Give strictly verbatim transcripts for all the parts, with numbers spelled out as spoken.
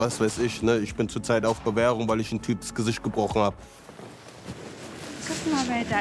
Was weiß ich, ne? Ich bin zurzeit auf Bewährung, weil ich einen Typ das Gesicht gebrochen habe. Guck mal, wer da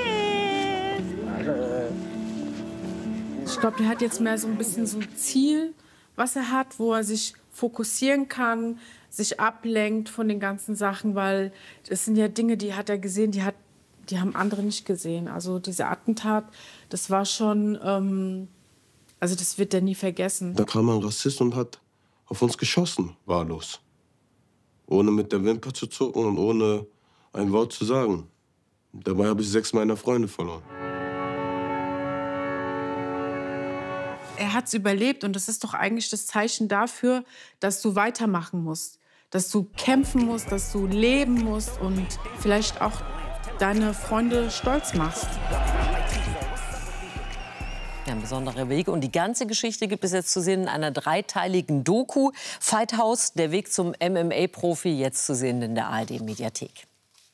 ist. Ich glaube, der hat jetzt mehr so ein bisschen so ein Ziel, was er hat, wo er sich fokussieren kann, sich ablenkt von den ganzen Sachen, weil das sind ja Dinge, die hat er gesehen, die, hat, die haben andere nicht gesehen. Also dieser Attentat, das war schon, ähm, also das wird er nie vergessen. Da kam ein Rassist und hat auf uns geschossen, wahllos. Ohne mit der Wimper zu zucken und ohne ein Wort zu sagen. Dabei habe ich sechs meiner Freunde verloren. Er hat es überlebt und das ist doch eigentlich das Zeichen dafür, dass du weitermachen musst. Dass du kämpfen musst, dass du leben musst und vielleicht auch deine Freunde stolz machst. Ja, ein besonderer Weg. Und die ganze Geschichte gibt es jetzt zu sehen in einer dreiteiligen Doku. Fight House, der Weg zum M M A-Profi, jetzt zu sehen in der A R D-Mediathek.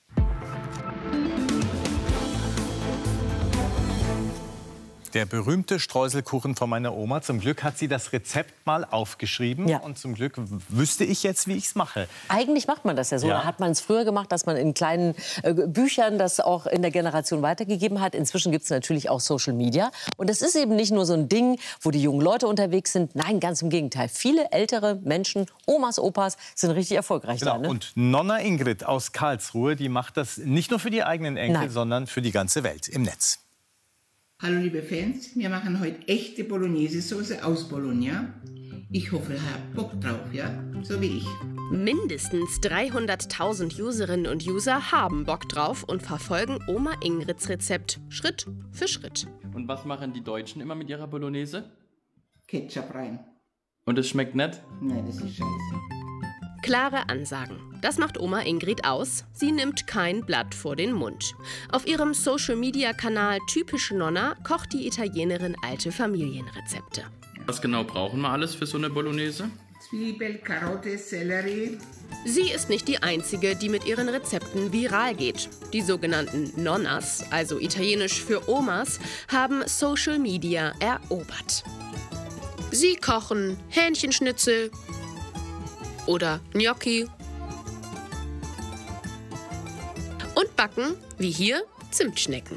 Der berühmte Streuselkuchen von meiner Oma. Zum Glück hat sie das Rezept mal aufgeschrieben. Ja. Und zum Glück wüsste ich jetzt, wie ich es mache. Eigentlich macht man das ja so. Ja. Da hat man es früher gemacht, dass man in kleinen äh, Büchern das auch in der Generation weitergegeben hat. Inzwischen gibt es natürlich auch Social Media. Und das ist eben nicht nur so ein Ding, wo die jungen Leute unterwegs sind. Nein, ganz im Gegenteil. Viele ältere Menschen, Omas, Opas, sind richtig erfolgreich Genau. da. Ne? Und Nonna Ingrid aus Karlsruhe, die macht das nicht nur für die eigenen Enkel, Nein. sondern für die ganze Welt im Netz. Hallo liebe Fans, wir machen heute echte Bolognese-Soße aus Bologna. Ich hoffe, ihr habt Bock drauf, ja? So wie ich. Mindestens dreihunderttausend Userinnen und User haben Bock drauf und verfolgen Oma Ingrids Rezept Schritt für Schritt. Und was machen die Deutschen immer mit ihrer Bolognese? Ketchup rein. Und es schmeckt nett? Nein, das ist scheiße. Klare Ansagen. Das macht Oma Ingrid aus. Sie nimmt kein Blatt vor den Mund. Auf ihrem Social-Media-Kanal Typisch Nonna kocht die Italienerin alte Familienrezepte. Was genau brauchen wir alles für so eine Bolognese? Zwiebel, Karotte, Sellerie. Sie ist nicht die Einzige, die mit ihren Rezepten viral geht. Die sogenannten Nonnas, also italienisch für Omas, haben Social Media erobert. Sie kochen Hähnchenschnitzel oder Gnocchi und backen, wie hier, Zimtschnecken.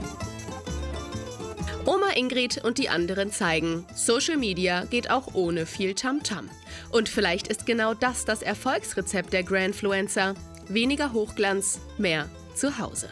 Oma Ingrid und die anderen zeigen, Social Media geht auch ohne viel Tamtam. Und vielleicht ist genau das das Erfolgsrezept der Grandfluencer. Weniger Hochglanz, mehr zu Hause.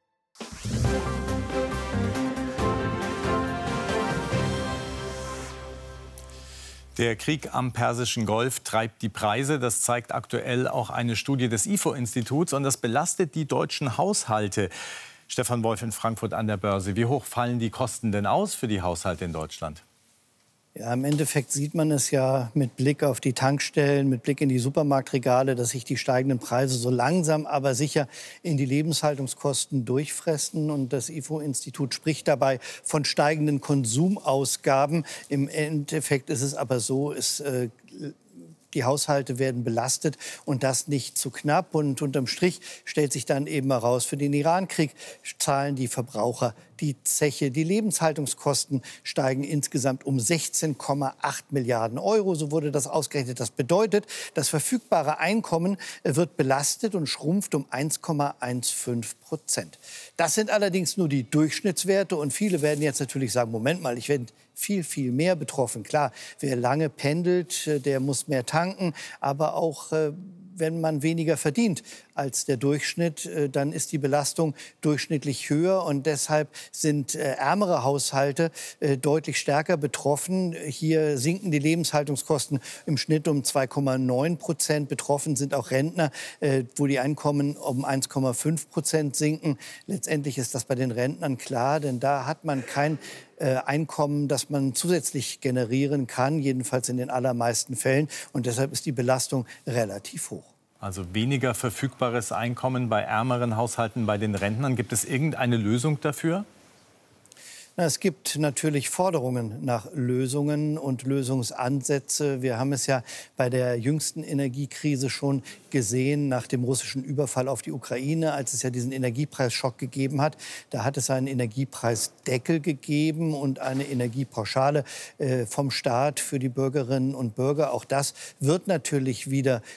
Der Krieg am Persischen Golf treibt die Preise. Das zeigt aktuell auch eine Studie des I F O-Instituts. Und das belastet die deutschen Haushalte. Stefan Wolf in Frankfurt an der Börse. Wie hoch fallen die Kosten denn aus für die Haushalte in Deutschland? Ja, im Endeffekt sieht man es ja mit Blick auf die Tankstellen, mit Blick in die Supermarktregale, dass sich die steigenden Preise so langsam, aber sicher in die Lebenshaltungskosten durchfressen. Und das I F O-Institut spricht dabei von steigenden Konsumausgaben. Im Endeffekt ist es aber so, es äh, die Haushalte werden belastet und das nicht zu knapp. Und unterm Strich stellt sich dann eben heraus, für den Irankrieg zahlen die Verbraucher die Zeche. Die Lebenshaltungskosten steigen insgesamt um sechzehn Komma acht Milliarden Euro. So wurde das ausgerechnet. Das bedeutet, das verfügbare Einkommen wird belastet und schrumpft um eins Komma fünfzehn Prozent. Das sind allerdings nur die Durchschnittswerte. Und viele werden jetzt natürlich sagen, Moment mal, ich werde viel, viel mehr betroffen. Klar, wer lange pendelt, der muss mehr tanken. Aber auch äh, wenn man weniger verdient als der Durchschnitt, dann ist die Belastung durchschnittlich höher. Und deshalb sind ärmere Haushalte deutlich stärker betroffen. Hier sinken die Lebenshaltungskosten im Schnitt um zwei Komma neun Prozent. Betroffen sind auch Rentner, wo die Einkommen um eins Komma fünf Prozent sinken. Letztendlich ist das bei den Rentnern klar, denn da hat man kein Einkommen, das man zusätzlich generieren kann, jedenfalls in den allermeisten Fällen. Und deshalb ist die Belastung relativ hoch. Also weniger verfügbares Einkommen bei ärmeren Haushalten, bei den Rentnern. Gibt es irgendeine Lösung dafür? Na, es gibt natürlich Forderungen nach Lösungen und Lösungsansätze. Wir haben es ja bei der jüngsten Energiekrise schon gesehen, nach dem russischen Überfall auf die Ukraine, als es ja diesen Energiepreisschock gegeben hat. Da hat es einen Energiepreisdeckel gegeben und eine Energiepauschale äh, vom Staat für die Bürgerinnen und Bürger. Auch das wird natürlich wieder